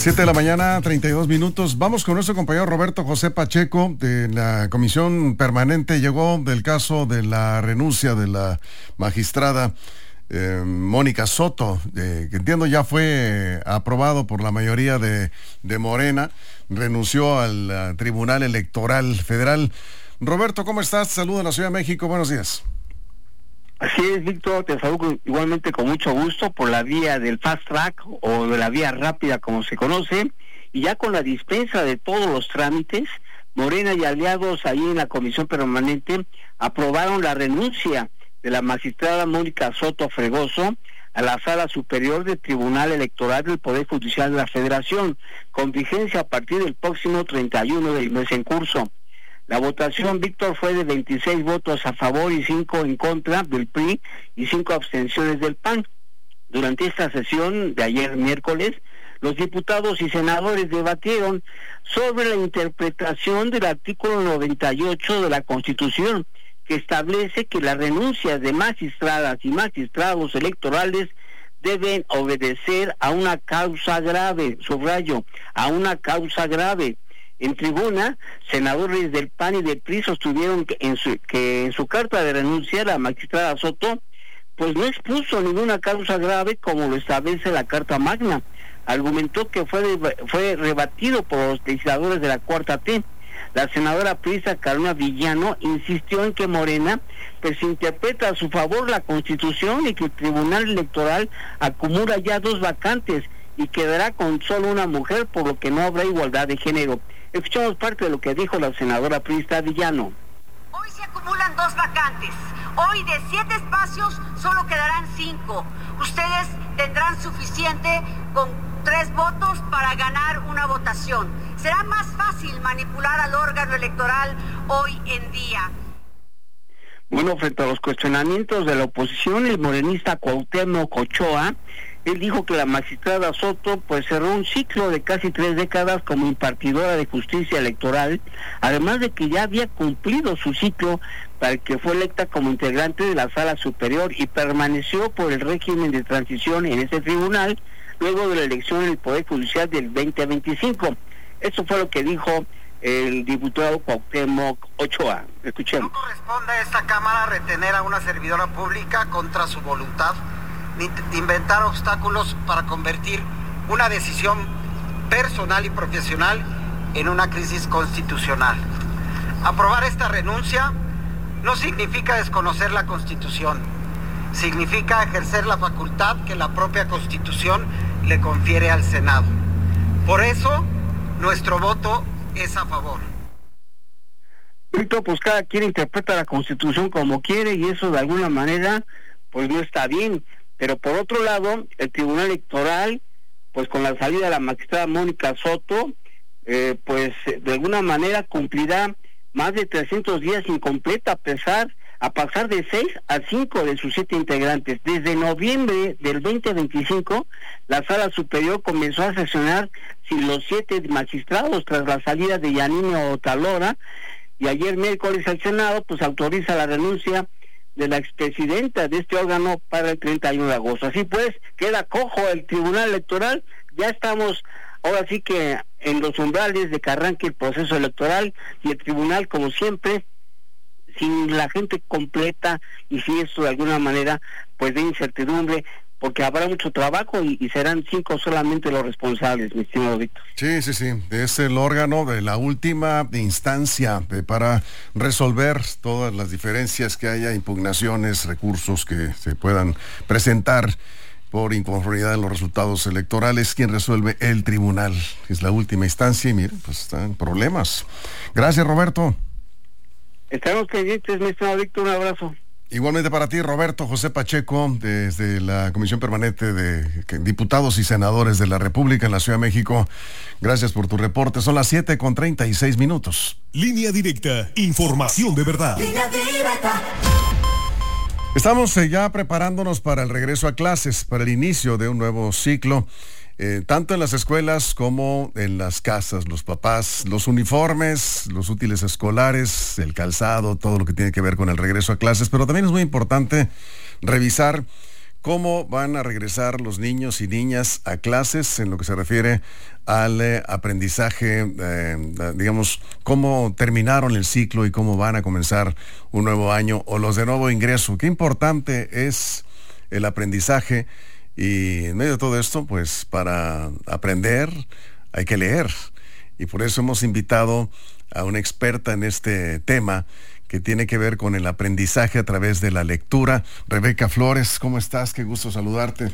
7 de la mañana, 32 minutos. Vamos con nuestro compañero Roberto José Pacheco de la Comisión Permanente. Llegó del caso de la renuncia de la magistrada Mónica Soto, que entiendo ya fue aprobado por la mayoría de Morena. Renunció al Tribunal Electoral Federal. Roberto, ¿cómo estás? Saludos en la Ciudad de México. Buenos días. Así es, Víctor, te saludo igualmente con mucho gusto por la vía del fast track o de la vía rápida como se conoce, y ya con la dispensa de todos los trámites, Morena y aliados ahí en la Comisión Permanente aprobaron la renuncia de la magistrada Mónica Soto Fregoso a la Sala Superior del Tribunal Electoral del Poder Judicial de la Federación, con vigencia a partir del próximo 31 del mes en curso. La votación, Víctor, fue de 26 votos a favor y 5 en contra del PRI y 5 abstenciones del PAN. Durante esta sesión de ayer miércoles, los diputados y senadores debatieron sobre la interpretación del artículo 98 de la Constitución, que establece que las renuncias de magistradas y magistrados electorales deben obedecer a una causa grave, subrayo, a una causa grave. En tribuna, senadores del PAN y del PRI sostuvieron que en su carta de renuncia la magistrada Soto pues no expuso ninguna causa grave como lo establece la Carta Magna. Argumentó que fue rebatido por los legisladores de la Cuarta T. La senadora priista Carolina Villano insistió en que Morena pues interpreta a su favor la Constitución y que el Tribunal Electoral acumula ya 2 vacantes y quedará con solo una mujer, por lo que no habrá igualdad de género. Escuchamos parte de lo que dijo la senadora priista Villano. Hoy se acumulan 2 vacantes. Hoy de 7 espacios solo quedarán 5. Ustedes tendrán suficiente con 3 votos para ganar una votación. Será más fácil manipular al órgano electoral hoy en día. Bueno, frente a los cuestionamientos de la oposición, el morenista Cuauhtémoc Ochoa, él dijo que la magistrada Soto pues cerró un ciclo de casi 3 décadas como impartidora de justicia electoral, además de que ya había cumplido su ciclo para el que fue electa como integrante de la Sala Superior y permaneció por el régimen de transición en ese tribunal luego de la elección en el Poder Judicial del 2025. Eso fue lo que dijo el diputado Cuauhtémoc Ochoa. Escuchemos. No corresponde a esta Cámara retener a una servidora pública contra su voluntad, ni inventar obstáculos para convertir una decisión personal y profesional en una crisis constitucional. Aprobar esta renuncia no significa desconocer la Constitución, significa ejercer la facultad que la propia Constitución le confiere al Senado. Por eso, nuestro voto es a favor. Pues cada quien interpreta la Constitución como quiere y eso de alguna manera pues no está bien. Pero por otro lado, el Tribunal Electoral, pues con la salida de la magistrada Mónica Soto, pues de alguna manera cumplirá más de 300 días incompleta a pasar de 6 a 5 de sus 7 integrantes. Desde noviembre del 2025, la Sala Superior comenzó a sesionar sin los 7 magistrados tras la salida de Yanino Otalora, y ayer miércoles el Senado pues autoriza la renuncia de la expresidenta de este órgano para el 31 de agosto. Así pues, queda cojo el Tribunal Electoral. Ya estamos ahora sí que en los umbrales de que arranque el proceso electoral, y el tribunal, como siempre, sin la gente completa y si esto de alguna manera pues de incertidumbre, porque habrá mucho trabajo y serán 5 solamente los responsables, mi estimado Víctor. Sí, es el órgano de la última instancia para resolver todas las diferencias que haya, impugnaciones, recursos que se puedan presentar por inconformidad en los resultados electorales. Quien resuelve el tribunal es la última instancia y miren, pues están problemas. Gracias, Roberto. Estaremos pendientes, mi estimado Víctor, un abrazo. Igualmente para ti, Roberto José Pacheco, desde la Comisión Permanente de Diputados y Senadores de la República en la Ciudad de México. Gracias por tu reporte. Son las 7:36. Línea directa, información de verdad. Línea directa. Estamos ya preparándonos para el regreso a clases, para el inicio de un nuevo ciclo. Tanto en las escuelas como en las casas, los papás, los uniformes, los útiles escolares, el calzado, todo lo que tiene que ver con el regreso a clases, pero también es muy importante revisar cómo van a regresar los niños y niñas a clases en lo que se refiere al aprendizaje, digamos, cómo terminaron el ciclo y cómo van a comenzar un nuevo año o los de nuevo ingreso. Qué importante es el aprendizaje, y en medio de todo esto, pues para aprender hay que leer, y por eso hemos invitado a una experta en este tema que tiene que ver con el aprendizaje a través de la lectura. Rebeca Flores, ¿cómo estás? Qué gusto saludarte.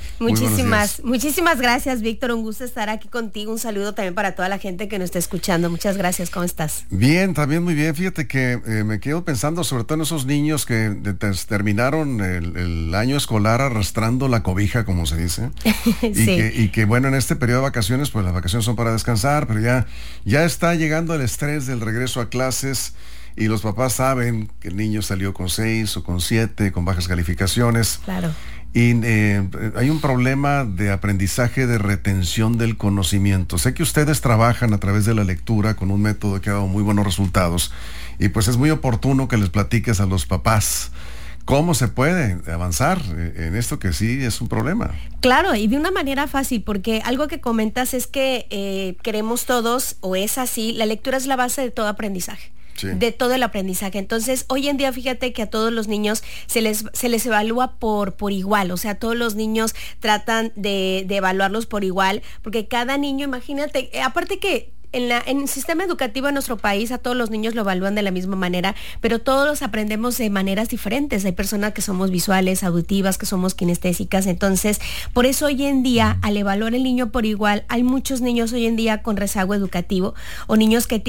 Muchísimas gracias, Víctor. Un gusto estar aquí contigo. Un saludo también para toda la gente que nos está escuchando. Muchas gracias. ¿Cómo estás? Bien, también muy bien. Fíjate que me quedo pensando sobre todo en esos niños que terminaron el año escolar arrastrando la cobija, como se dice. Sí. Y que bueno, en este periodo de vacaciones, pues las vacaciones son para descansar, pero ya está llegando el estrés del regreso a clases. Y los papás saben que el niño salió con 6 o con 7, con bajas calificaciones. Claro. Y hay un problema de aprendizaje, de retención del conocimiento. Sé que ustedes trabajan a través de la lectura con un método que ha dado muy buenos resultados. Y pues es muy oportuno que les platiques a los papás cómo se puede avanzar en esto, que sí es un problema. Claro, y de una manera fácil, porque algo que comentas es que queremos todos, o es así, la lectura es la base de todo aprendizaje. Sí. De todo el aprendizaje. Entonces, hoy en día, fíjate que a todos los niños se les evalúa por igual. O sea, todos los niños tratan de evaluarlos por igual, porque cada niño, imagínate, aparte que en el sistema educativo de nuestro país a todos los niños lo evalúan de la misma manera, pero todos los aprendemos de maneras diferentes. Hay personas que somos visuales, auditivas, que somos kinestésicas. Entonces, por eso hoy en día, al evaluar el niño por igual, hay muchos niños hoy en día con rezago educativo, o niños que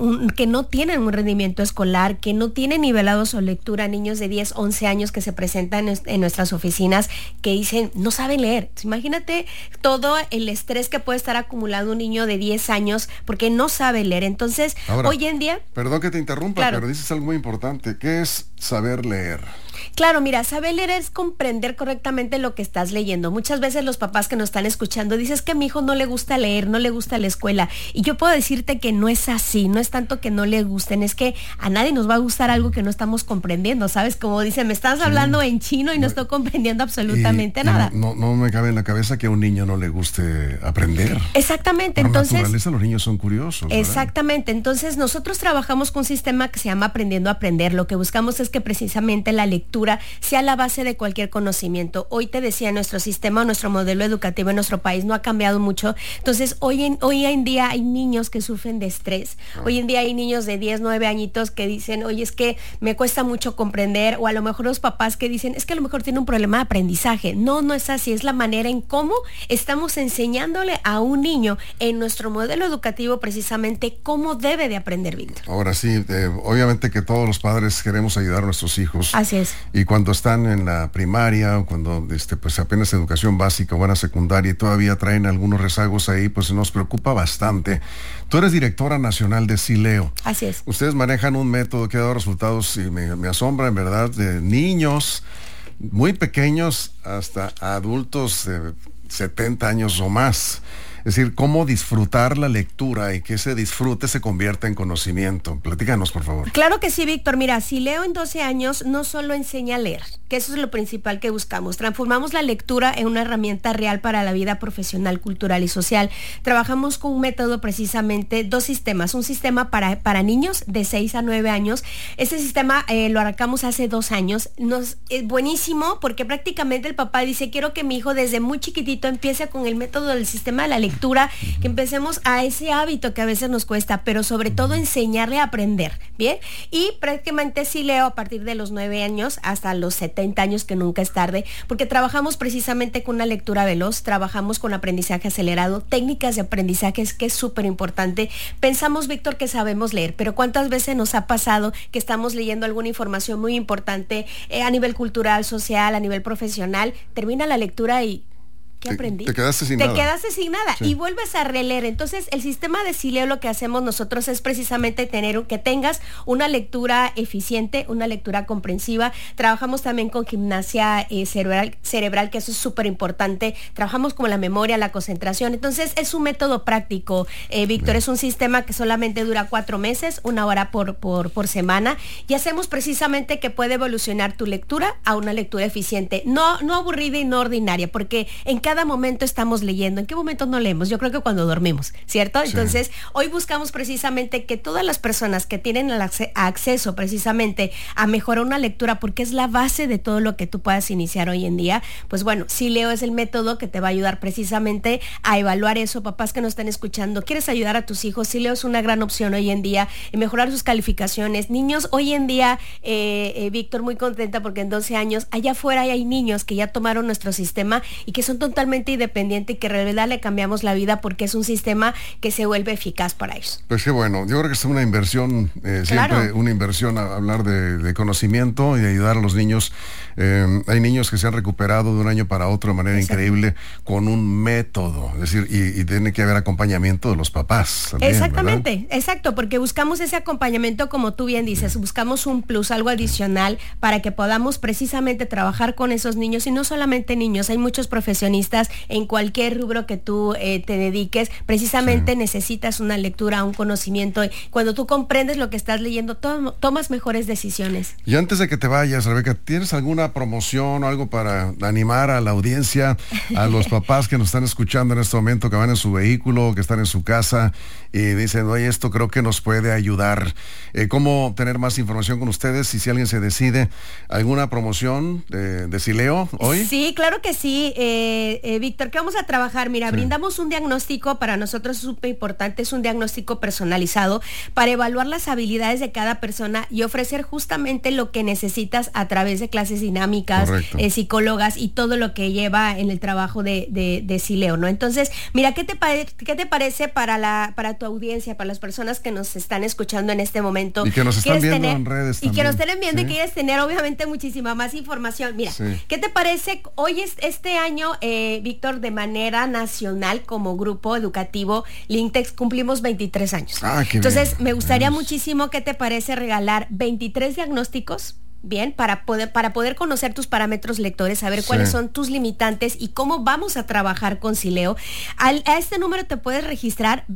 no tienen un rendimiento escolar, que no tienen nivelado su lectura, niños de 10, 11 años que se presentan en nuestras oficinas que dicen, no saben leer. Imagínate todo el estrés que puede estar acumulando un niño de 10 años porque no sabe leer. Entonces, ahora, hoy en día... Perdón que te interrumpa, claro, pero dices algo muy importante. ¿Qué es saber leer? Claro, mira, saber leer es comprender correctamente lo que estás leyendo. Muchas veces los papás que nos están escuchando dicen que a mi hijo no le gusta leer, no le gusta la escuela. Y yo puedo decirte que no es así, no es tanto que no le gusten, es que a nadie nos va a gustar algo que no estamos comprendiendo, ¿sabes? Como dicen, me estás hablando en chino y no estoy comprendiendo absolutamente nada. No me cabe en la cabeza que a un niño no le guste aprender. Exactamente, por entonces... naturaleza los niños son curiosos, ¿verdad? Exactamente, entonces nosotros trabajamos con un sistema que se llama Aprendiendo a Aprender. Lo que buscamos es que precisamente la lectura sea la base de cualquier conocimiento. Hoy te decía, nuestro sistema, nuestro modelo educativo en nuestro país no ha cambiado mucho. Entonces, hoy en día hay niños que sufren de estrés. Hoy en día hay niños de 10, 9 añitos que dicen, oye, es que me cuesta mucho comprender, o a lo mejor los papás que dicen, es que a lo mejor tiene un problema de aprendizaje. No es así, es la manera en cómo estamos enseñándole a un niño en nuestro modelo educativo precisamente cómo debe de aprender, Víctor. Ahora sí, obviamente que todos los padres queremos ayudar a nuestros hijos. Así es. Y cuando están en la primaria o cuando pues apenas educación básica o van a secundaria y todavía traen algunos rezagos ahí, pues nos preocupa bastante. Tú eres directora nacional de Sileo. Así es. Ustedes manejan un método que ha dado resultados y me asombra, en verdad, de niños muy pequeños hasta adultos de 70 años o más. Es decir, cómo disfrutar la lectura y que ese disfrute se convierta en conocimiento. Platícanos, por favor. Claro que sí, Víctor. Mira, Sileo en 12 años no solo enseña a leer, que eso es lo principal que buscamos. Transformamos la lectura en una herramienta real para la vida profesional, cultural y social. Trabajamos con un método precisamente, 2 sistemas. Un sistema para niños de 6 a 9 años. Este sistema lo arrancamos hace 2 años. Es buenísimo porque prácticamente el papá dice, quiero que mi hijo desde muy chiquitito empiece con el método del sistema de la lectura, que empecemos a ese hábito que a veces nos cuesta, pero sobre todo enseñarle a aprender, ¿bien? Y prácticamente Sileo a partir de los 9 años hasta los 70 años, que nunca es tarde, porque trabajamos precisamente con una lectura veloz, trabajamos con aprendizaje acelerado, técnicas de aprendizaje, que es súper importante. Pensamos, Víctor, que sabemos leer, pero ¿cuántas veces nos ha pasado que estamos leyendo alguna información muy importante a nivel cultural, social, a nivel profesional, termina la lectura y ¿qué aprendí? Te quedaste sin nada. Te quedaste sin nada y vuelves a releer. Entonces, el sistema de Sileo, lo que hacemos nosotros es precisamente que tengas una lectura eficiente, una lectura comprensiva. Trabajamos también con gimnasia cerebral, que eso es súper importante. Trabajamos con la memoria, la concentración. Entonces, es un método práctico, Víctor. Es un sistema que solamente dura 4 meses, 1 hora por semana, y hacemos precisamente que puede evolucionar tu lectura a una lectura eficiente, no aburrida y no ordinaria, porque en cada momento estamos leyendo. ¿En qué momento no leemos? Yo creo que cuando dormimos, ¿cierto? Sí. Entonces, hoy buscamos precisamente que todas las personas que tienen el acceso precisamente a mejorar una lectura, porque es la base de todo lo que tú puedas iniciar hoy en día, pues bueno, Sileo es el método que te va a ayudar precisamente a evaluar eso. Papás que nos están escuchando, ¿quieres ayudar a tus hijos? Sileo es una gran opción hoy en día en mejorar sus calificaciones. Niños, hoy en día, Víctor, muy contenta porque en 12 años, allá afuera hay niños que ya tomaron nuestro sistema y que son totalmente independientes y que en realidad le cambiamos la vida porque es un sistema que se vuelve eficaz para ellos. Pues qué bueno, yo creo que es una inversión, siempre una inversión a hablar de conocimiento y de ayudar a los niños. Hay niños que se han recuperado de un año para otro de manera increíble con un método, es decir, y tiene que haber acompañamiento de los papás también, exactamente, ¿verdad? Exacto, porque buscamos ese acompañamiento, como tú bien dices, buscamos un plus, algo adicional para que podamos precisamente trabajar con esos niños, y no solamente niños, hay muchos profesionistas en cualquier rubro que tú te dediques, precisamente necesitas una lectura, un conocimiento, y cuando tú comprendes lo que estás leyendo, tomas mejores decisiones. Y antes de que te vayas, Rebeca, ¿tienes alguna promoción o algo para animar a la audiencia, a los papás que nos están escuchando en este momento, que van en su vehículo, que están en su casa y dicen, oye, esto creo que nos puede ayudar? ¿Cómo tener más información con ustedes? Y si alguien se decide, ¿alguna promoción de Sileo hoy? Sí, claro que sí, Víctor, ¿qué vamos a trabajar? Mira, brindamos un diagnóstico, para nosotros es súper importante, es un diagnóstico personalizado para evaluar las habilidades de cada persona y ofrecer justamente lo que necesitas a través de clases dinámicas, psicólogas y todo lo que lleva en el trabajo de Sileo, ¿no? Entonces, mira, ¿qué te parece para tu audiencia, para las personas que nos están escuchando en este momento? Y que nos están viendo en redes también. Y que nos estén viendo y quieres tener obviamente muchísima más información. Mira, ¿qué te parece? Hoy este año, Víctor, de manera nacional como grupo educativo Lintex cumplimos 23 años. Entonces, me gustaría muchísimo, ¿qué te parece regalar 23 diagnósticos? Bien, para poder conocer tus parámetros lectores, saber cuáles son tus limitantes y cómo vamos a trabajar con Sileo. A este número te puedes registrar